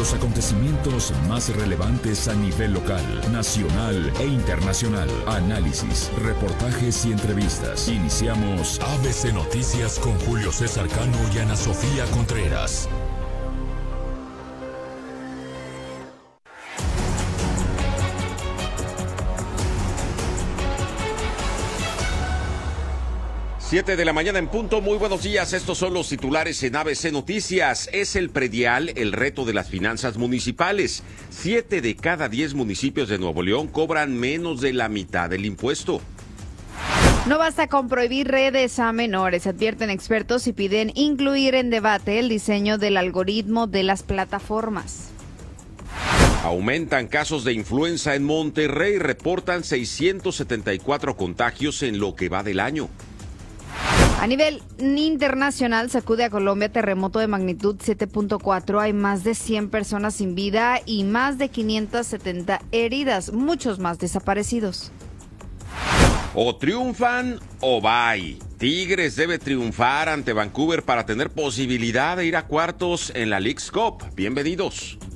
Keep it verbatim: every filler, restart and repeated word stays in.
los acontecimientos más relevantes a nivel local, nacional e internacional. Análisis, reportajes y entrevistas. Iniciamos A B C Noticias con Julio César Cano y Ana Sofía Contreras. Siete de la mañana en punto, muy buenos días, estos son los titulares en A B C Noticias. Es el predial el reto de las finanzas municipales. Siete de cada diez municipios de Nuevo León cobran menos de la mitad del impuesto. No basta con prohibir redes a menores, advierten expertos y piden incluir en debate el diseño del algoritmo de las plataformas. Aumentan casos de influenza en Monterrey, reportan seiscientos setenta y cuatro contagios en lo que va del año. A nivel internacional, sacude a Colombia terremoto de magnitud siete punto cuatro. Hay más de cien personas sin vida y más de quinientas setenta heridas, muchos más desaparecidos. O triunfan o bye. Tigres debe triunfar ante Vancouver para tener posibilidad de ir a cuartos en la Leagues Cup. Bienvenidos.